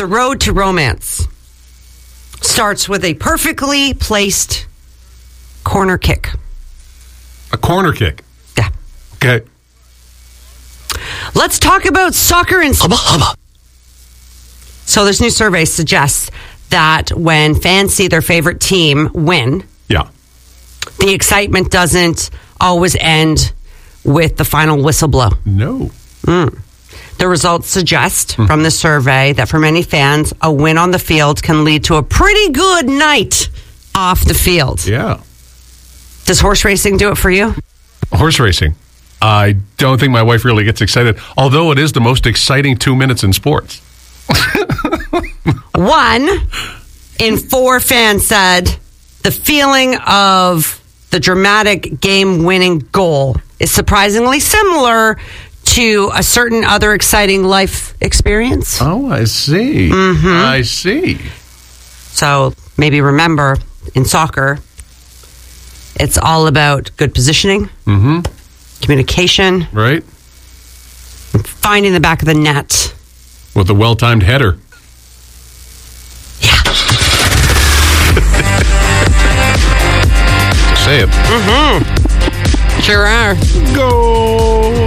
road to romance starts with a perfectly placed corner kick. A corner kick? Yeah. Okay. Let's talk about soccer and... So this new survey suggests that when fans see their favorite team win, yeah, the excitement doesn't always end with the whistle whistle blow. No. The results suggest from the survey that for many fans, a win on the field can lead to a pretty good night off the field. Yeah. Does horse racing do it for you? Horse racing. I don't think my wife really gets excited, although it is the most exciting 2 minutes in sports. 1 in 4 fans said the feeling of the dramatic game-winning goal is surprisingly similar to a certain other exciting life experience. Oh, I see. I see. So maybe remember, in soccer, it's all about good positioning, communication, right, and finding the back of the net. With a well-timed header. Yeah. Say it. Sure are. Go.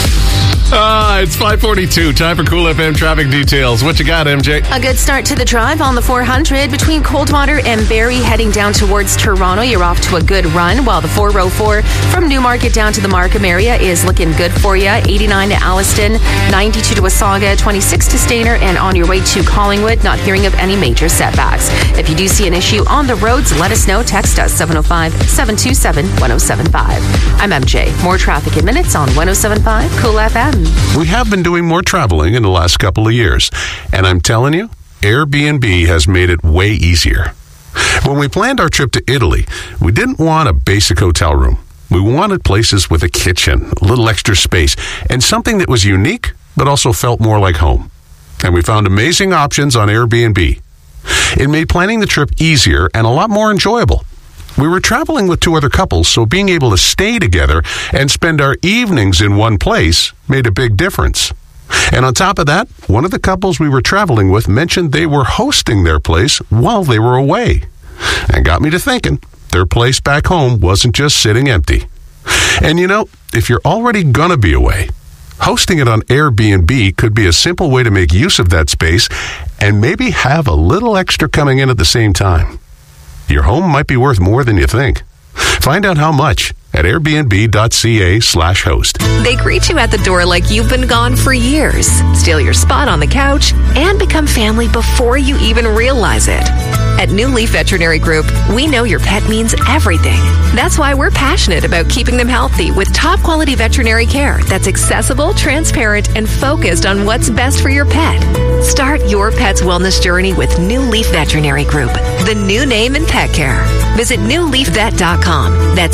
It's 5:42. Time for Cool FM traffic details. What you got, MJ? A good start to the drive on the 400 between Coldwater and Barrie heading down towards Toronto. You're off to a good run, while the 404 from Newmarket down to the Markham area is looking good for you. 89 to Alliston, 92 to Wasaga, 26 to Stayner, and on your way to Collingwood, not hearing of any major setbacks. If you do see an issue on the roads, let us know. Text us 705-727-1075. I'm MJ. More traffic in minutes on 1075 Cool FM. We have been doing more traveling in the last couple of years, and I'm telling you, Airbnb has made it way easier. When we planned our trip to Italy, we didn't want a basic hotel room. We wanted places with a kitchen, a little extra space, and something that was unique, but also felt more like home. And we found amazing options on Airbnb. It made planning the trip easier and a lot more enjoyable. We were traveling with 2 other couples, so being able to stay together and spend our evenings in one place made a big difference. And on top of that, one of the couples we were traveling with mentioned they were hosting their place while they were away. And got me to thinking, their place back home wasn't just sitting empty. And you know, if you're already gonna be away, hosting it on Airbnb could be a simple way to make use of that space and maybe have a little extra coming in at the same time. Your home might be worth more than you think. Find out how much at airbnb.ca/host. They greet you at the door like you've been gone for years, steal your spot on the couch, and become family before you even realize it. At New Leaf Veterinary Group, we know your pet means everything. That's why we're passionate about keeping them healthy with top-quality veterinary care that's accessible, transparent, and focused on what's best for your pet. Start your pet's wellness journey with New Leaf Veterinary Group, the new name in pet care. Visit newleafvet.com. That's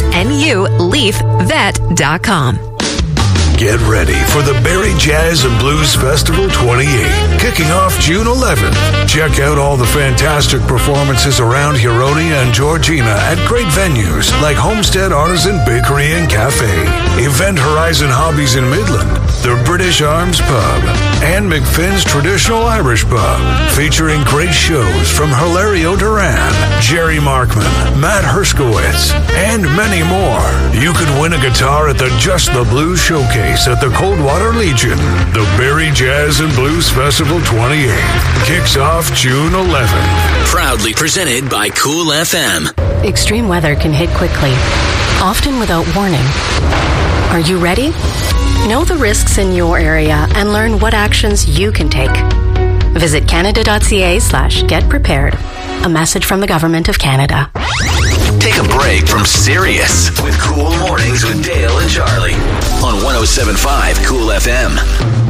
NULeafVet.com. Get ready for the Barrie Jazz and Blues Festival 28, kicking off June 11th. Check out all the fantastic performances around Huronia and Georgina at great venues like Homestead Artisan Bakery and Cafe, Event Horizon Hobbies in Midland, the British Arms Pub, and McFinn's Traditional Irish Pub, featuring great shows from Hilario Duran, Jerry Markman, Matt Herskowitz, and many more. You could win a guitar at the Just the Blues Showcase at the Coldwater Legion. The Barrie Jazz and Blues Festival 28 kicks off June 11th. Proudly presented by Cool FM. Extreme weather can hit quickly, often without warning. Are you ready? Know the risks in your area and learn what actions you can take. Visit canada.ca/getprepared. A message from the Government of Canada. Take a break from serious with Cool Mornings with Dale and Charlie on 107.5 Cool FM.